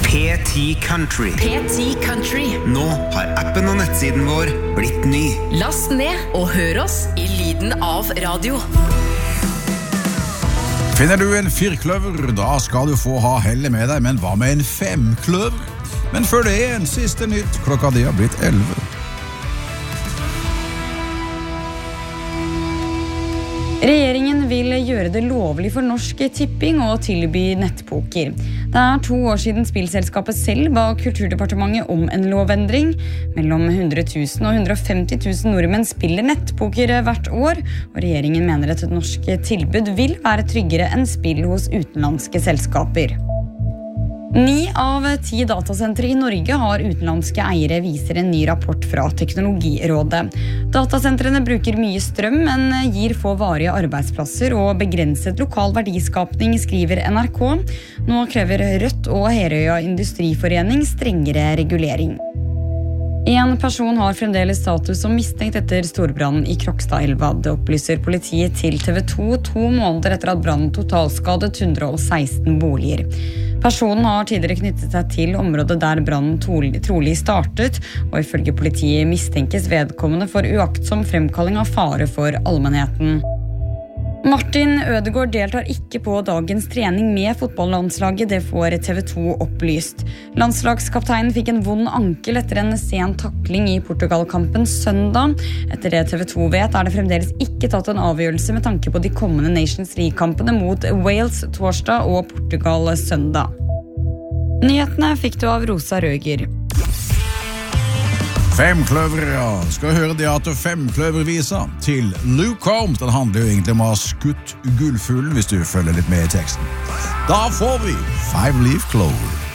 P10 Country. P10 Country. Nå har appen og nettsiden vår blitt ny. Last ned og hør oss i lyden av radio. Finner du en firkløver, da skal du få ha hellet med deg, men hva med en femkløver? Men før det en siste nytt, klokka de har blitt 11. Regjeringen vil gjøre det lovlig for Norsk Tipping å tilby nettpoker. Det 2 år siden spillselskapet selv ba Kulturdepartementet om en lovendring. Mellom 100 000 og 150 000 nordmenn spiller nettpoker hvert år, og regjeringen mener et norsk tilbud vil være tryggere enn spill hos utenlandske selskaper. 9 av 10 datasentre i Norge har utenlandske eiere, viser en ny rapport fra Teknologirådet. Datasentrene bruker mye strøm, men gir få varige arbeidsplasser og begrenset lokal verdiskapning, skriver NRK. Nå krever Rødt og Herøya Industriforening strengere regulering. En person har fremdeles status som mistenkt etter storbrannen i Krokstadelva. Det opplyser politiet til TV 2 2 måneder etter at brannen totalskadet 116 boliger. Personen har tidligere knyttet seg til området der brannen trolig startet, og ifølge politiet mistenkes vedkommende for uaktsom fremkalling av fare for allmennheten. Martin Ødegaard deltar ikke på dagens trening med fotballandslaget, det får TV 2 opplyst. Landslagskapteinen fikk en vond ankel etter en sen takling i Portugal-kampen søndag. Etter det TV 2 vet, det fremdeles ikke tatt en avgjørelse med tanke på de kommende Nations League-kampene mot Wales torsdag og Portugal søndag. Nyhetene fikk du av Rosa Røger. Femkløver, ja. Skal høre Theater Femkløver-visa til Luke Combs. Den handler jo egentlig om å ha skutt gullfuglen, hvis du følger litt med i teksten. Da får vi Five Leaf Clover.